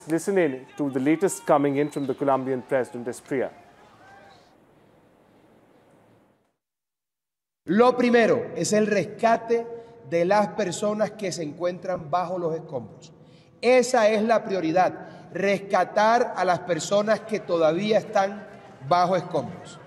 Listen in to the latest coming in from the Colombian President Espriella. Lo primero es el rescate de las personas que se encuentran bajo los escombros. Esa es la prioridad, rescatar a las personas que todavía están bajo escombros.